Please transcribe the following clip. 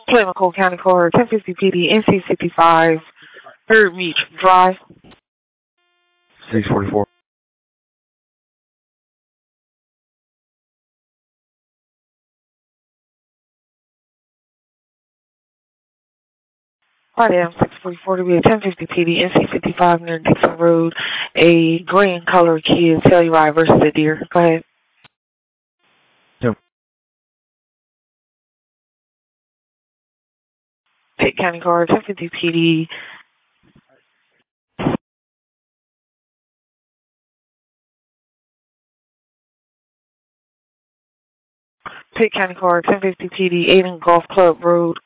Cole County Court, 1050 PD, NC 55, Third Beach Drive. 644. Friday, 644 to be at 1050 PD, NC 55 near Dixon Road. A green colored Kia Telluride versus a deer. Go ahead. Yep. Pitt County Car, 1050 PD. Pitt County Car, 1050 PD, Aiden Golf Club Road.